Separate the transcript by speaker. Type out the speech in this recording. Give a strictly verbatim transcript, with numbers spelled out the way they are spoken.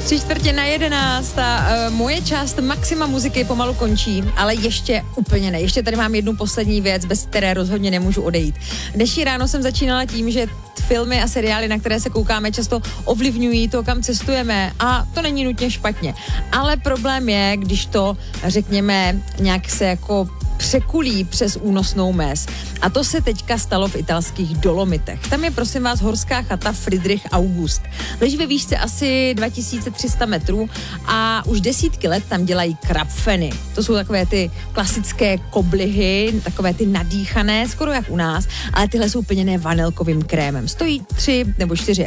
Speaker 1: Tři čtvrtě na jedenáct a uh, moje část Maxima muziky pomalu končí, ale ještě úplně ne. Ještě tady mám jednu poslední věc, bez které rozhodně nemůžu odejít. Dnešní ráno jsem začínala tím, že filmy a seriály, na které se koukáme, často ovlivňují to, kam cestujeme a to není nutně špatně. Ale problém je, když to, řekněme, nějak se jako překulí přes únosnou mez. A to se teďka stalo v italských Dolomitech. Tam je, prosím vás, horská chata Friedrich August. Leží ve výšce asi dva tisíce tři sta metrů a už desítky let tam dělají krapfeny. To jsou takové ty klasické koblihy, takové ty nadýchané, skoro jak u nás, ale tyhle jsou plněné vanilkovým krémem. Stojí tři nebo čtyři